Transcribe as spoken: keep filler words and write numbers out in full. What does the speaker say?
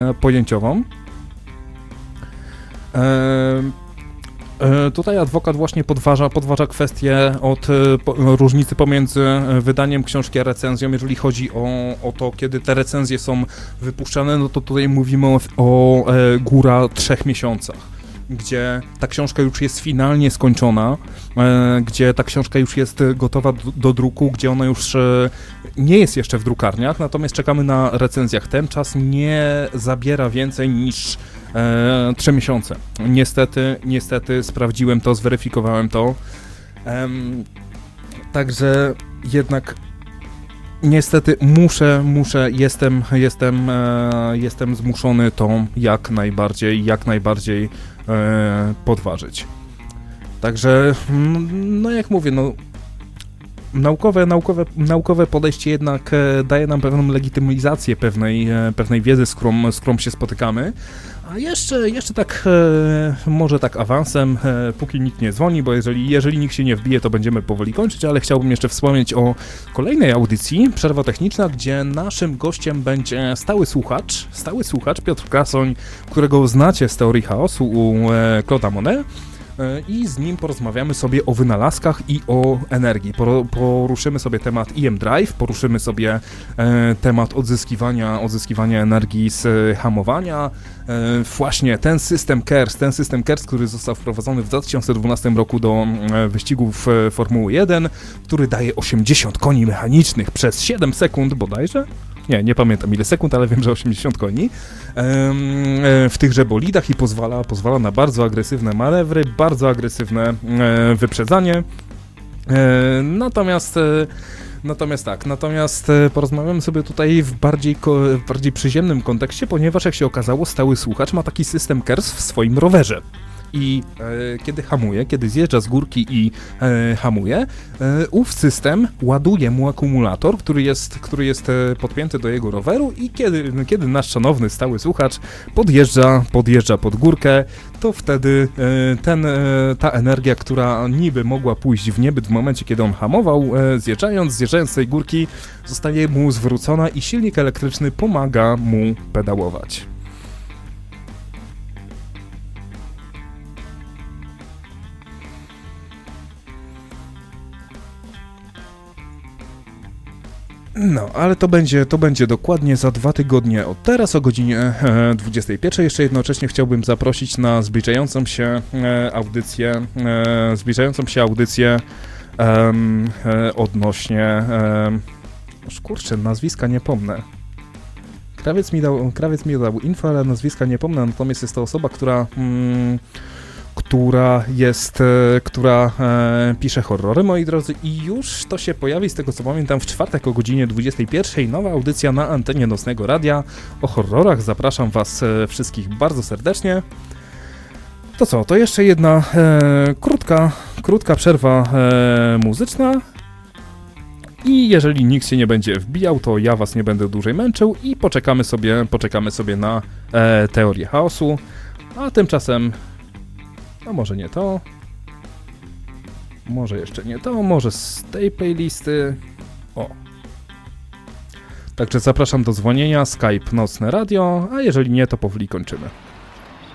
pojęciową. E, e, tutaj adwokat właśnie podważa, podważa kwestię od po, różnicy pomiędzy wydaniem książki a recenzją. Jeżeli chodzi o, o to, kiedy te recenzje są wypuszczane, no to tutaj mówimy o, o e, góra trzech miesiącach, gdzie ta książka już jest finalnie skończona, e, gdzie ta książka już jest gotowa do, do druku, gdzie ona już e, nie jest jeszcze w drukarniach, natomiast czekamy na recenzjach. Ten czas nie zabiera więcej niż e, trzy miesiące. Niestety, niestety sprawdziłem to, zweryfikowałem to. Ehm, także jednak niestety muszę, muszę, jestem, jestem, e, jestem zmuszony to jak najbardziej, jak najbardziej e, podważyć. Także, no jak mówię, no naukowe, naukowe, naukowe podejście jednak e, daje nam pewną legitymizację pewnej, e, pewnej wiedzy, z którą, z którą się spotykamy. A jeszcze, jeszcze tak, e, może tak awansem, e, póki nikt nie dzwoni, bo jeżeli, jeżeli nikt się nie wbije, to będziemy powoli kończyć, ale chciałbym jeszcze wspomnieć o kolejnej audycji, Przerwa Techniczna, gdzie naszym gościem będzie stały słuchacz, stały słuchacz Piotr Krasoń, którego znacie z Teorii Chaosu u e, Claude'a Monet. I z nim porozmawiamy sobie o wynalazkach i o energii. Poruszymy sobie temat E M Drive, poruszymy sobie e, temat odzyskiwania, odzyskiwania energii z hamowania. E, właśnie ten system K E R S, ten system K E R S, który został wprowadzony w dwa tysiące dwunastym roku do e, wyścigów e, Formuły jeden, który daje osiemdziesiąt koni mechanicznych przez siedem sekund bodajże. Nie, nie pamiętam ile sekund, ale wiem, że osiemdziesiąt koni w tychże bolidach i pozwala, pozwala na bardzo agresywne manewry, bardzo agresywne wyprzedzanie. Natomiast Natomiast tak, natomiast porozmawiamy sobie tutaj w bardziej, w bardziej przyziemnym kontekście, ponieważ jak się okazało, stały słuchacz ma taki system K E R S w swoim rowerze. I e, kiedy hamuje, kiedy zjeżdża z górki i e, hamuje, e, ów system ładuje mu akumulator, który jest, który jest e, podpięty do jego roweru i kiedy, kiedy nasz szanowny stały słuchacz podjeżdża, podjeżdża pod górkę, to wtedy e, ten, e, ta energia, która niby mogła pójść w niebyt w momencie, kiedy on hamował, e, zjeżdżając, zjeżdżając z tej górki, zostaje mu zwrócona i silnik elektryczny pomaga mu pedałować. No, ale to będzie, to będzie dokładnie za dwa tygodnie od teraz o godzinie e, dwudziestej pierwszej. Jeszcze jednocześnie chciałbym zaprosić na zbliżającą się e, audycję, e, zbliżającą się audycję e, e, odnośnie, e, kurczę, nazwiska nie pomnę. Krawiec mi dał, krawiec mi dał info, ale nazwiska nie pomnę, natomiast jest to osoba, która... Mm, która jest, e, która e, pisze horrory, moi drodzy, i już to się pojawi, z tego co pamiętam, w czwartek o godzinie dwudziestej pierwszej, nowa audycja na antenie Nocnego Radia o horrorach. Zapraszam was e, wszystkich bardzo serdecznie. To co, to jeszcze jedna e, krótka, krótka przerwa e, muzyczna i jeżeli nikt się nie będzie wbijał, to ja was nie będę dłużej męczył i poczekamy sobie, poczekamy sobie na e, Teorię Chaosu, a tymczasem no może nie to, może jeszcze nie to, może z tej playlisty, o. Także zapraszam do dzwonienia, Skype Nocne Radio, a jeżeli nie, to powoli kończymy.